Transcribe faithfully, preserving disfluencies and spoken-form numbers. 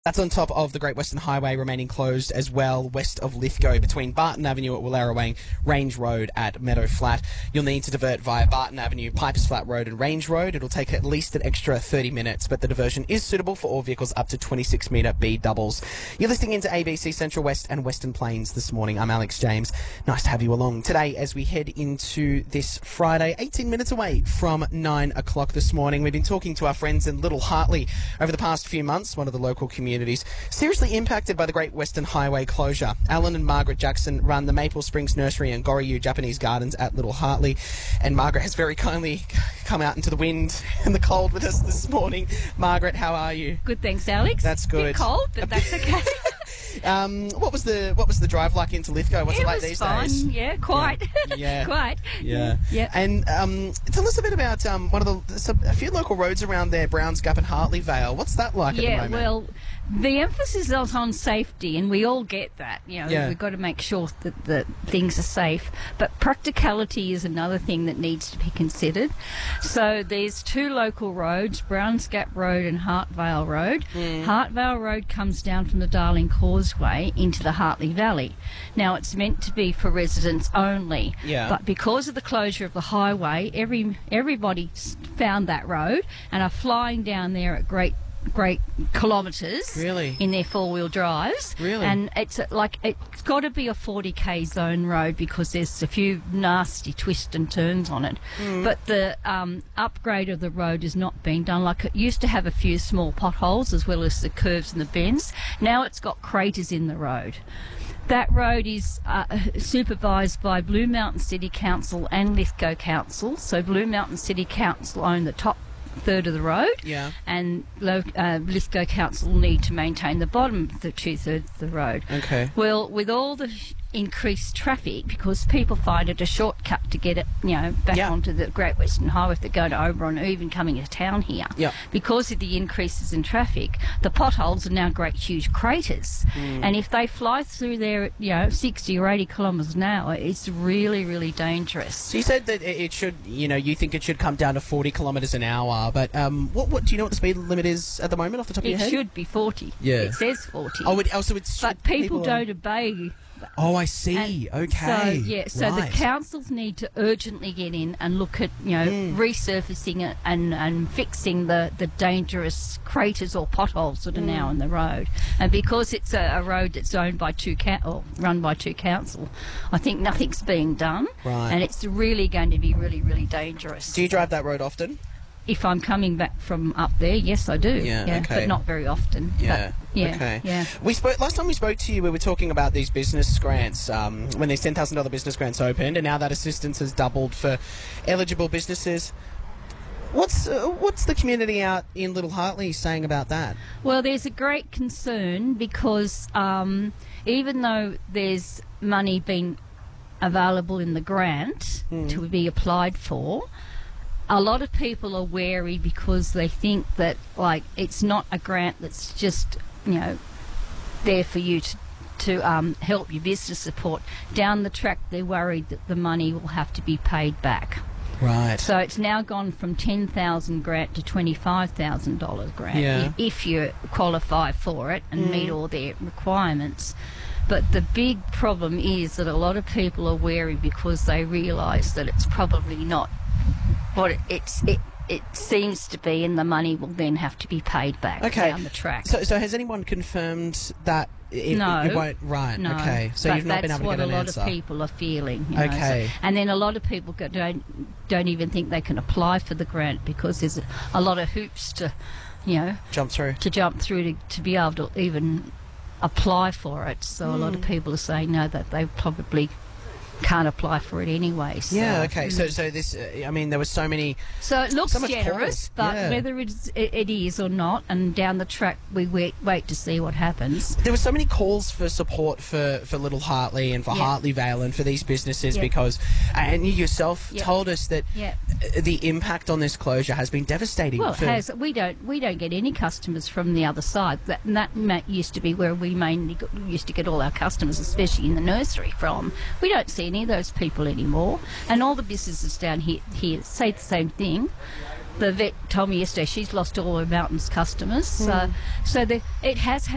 That's on top of the Great Western Highway remaining closed as well, west of Lithgow, between Barton Avenue at Wallerawang, Range Road at Meadow Flat. You'll need to divert via Barton Avenue, Pipers Flat Road and Range Road. It'll take at least an extra thirty minutes, but the diversion is suitable for all vehicles up to twenty-six metre B doubles. You're listening into A B C Central West and Western Plains this morning. I'm Alex James. Nice to have you along today as we head into this Friday, eighteen minutes away from nine o'clock this morning. We've been talking to our friends in Little Hartley over the past few months, one of the local communities seriously impacted by the Great Western Highway closure. Alan and Margaret Jackson run the Maple Springs Nursery and Gorryu Japanese Gardens at Little Hartley, and Margaret has very kindly come out into the wind and the cold with us this morning. Margaret, how are you? Good, thanks, Alex. That's good. Bit cold, but that's okay. Um, what was the what was the drive like into Lithgow? What's it, it like was these fun. days? Yeah, quite. Yeah, yeah. quite. Yeah, yeah. And um, tell us a bit about um, one of the some, a few local roads around there, Browns Gap and Hartley Vale. What's that like yeah, at the moment? well, the emphasis is on safety, and we all get that. You know, Yeah. we've got to make sure that, that things are safe. But practicality is another thing that needs to be considered. So there's two local roads, Browns Gap Road and Hartvale Road. Mm. Hartvale Road comes down from the Darling Causeway into the Hartley Valley. Now, it's meant to be for residents only. Yeah. But because of the closure of the highway, every everybody s- found that road and are flying down there at great great kilometres Really? in their four-wheel drives. Really? And it's a, like it's got to be a forty k zone road because there's a few nasty twists and turns on it. Mm. But the um, upgrade of the road is not being done. Like, it used to have a few small potholes as well as the curves and the bends. Now it's got craters in the road. That road is uh, supervised by Blue Mountain City Council and Lithgow Council. So Blue Mountain City Council own the top third of the road, Yeah. and Lo- uh, Lithgow Council need to maintain the bottom the two thirds of the road. Okay. Well, with all the increased traffic, because people find it a shortcut to get it, you know, back Yeah. onto the Great Western Highway if they're going to Oberon or even coming into town here. Yeah. Because of the increases in traffic, the potholes are now great huge craters. Mm. And if they fly through there at, you know, sixty or eighty kilometres an hour, it's really, really dangerous. So you said that it it should, you know, you think it should come down to forty kilometres an hour, but um, what what do you know what the speed limit is at the moment off the top of It your head? should be forty. Yeah. It says forty. Oh, it, oh, so it's but people, are- don't obey. Oh, I see. And Okay. So, yeah, so Right. the councils need to urgently get in and look at, you know, Mm. resurfacing it and, and fixing the, the dangerous craters or potholes that are now Mm. on the road. And because it's a, a road that's owned by two ca- or run by two council, I think nothing's being done. Right. And it's really going to be really, really dangerous. Do you drive that road often? If I'm coming back from up there, yes, I do. Yeah, okay. But not very often. Yeah. But, yeah. Okay. Yeah. We spoke last time we spoke to you. We were talking about these business grants um, when these ten thousand dollar business grants opened, and now that assistance has doubled for eligible businesses. What's uh, what's the community out in Little Hartley saying about that? Well, there's a great concern because um, even though there's money being available in the grant Mm. to be applied for, a lot of people are wary because they think that, like, it's not a grant that's just, you know, there for you to to um, help your business support. Down the track, they're worried that the money will have to be paid back. Right. So it's now gone from ten thousand grant to twenty-five thousand dollars grant Yeah. i- if you qualify for it and Mm. meet all their requirements. But the big problem is that a lot of people are wary because they realise that it's probably not what it, it's it it seems to be, and the money will then have to be paid back Okay. down the track. So, so has anyone confirmed that it, No. it won't? Right. No, Okay. So but you've not been that's able to what get a an lot answer. of people are feeling. You know, so- Okay. and then a lot of people go, don't don't even think they can apply for the grant because there's a, a lot of hoops to, you know, Jump through. to jump through to, to be able to even apply for it. So a lot of Mm. people are saying no, that they probably can't apply for it anyway. So. Yeah. Okay. So, Mm. so this. Uh, I mean, there were so many. So it looks So much generous, calls, but yeah. whether it's, it, it is or not, and down the track we wait, wait to see what happens. There were so many calls for support for, for Little Hartley and for Yeah. Hartley Vale and for these businesses Yeah. because, and you yourself Yeah. told us that Yeah. the impact on this closure has been devastating. Well, it for, has. We don't we don't get any customers from the other side. That and that ma- used to be where we mainly got, used to get all our customers, especially in the nursery, from. We don't see any of those people anymore, and all the businesses down here here say the same thing. The vet told me yesterday she's lost all her mountains customers. So, so the, it has had